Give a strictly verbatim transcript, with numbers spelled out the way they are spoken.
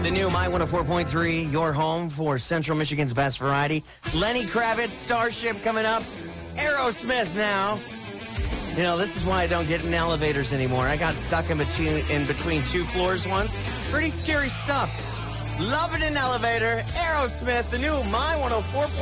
The new My one oh four point three, your home for Central Michigan's best variety. Lenny Kravitz, Starship coming up. Aerosmith now. You know, this is why I don't get in elevators anymore. I got stuck in between in between two floors once. Pretty scary stuff. Love it in elevator. Aerosmith, the new My one oh four point three.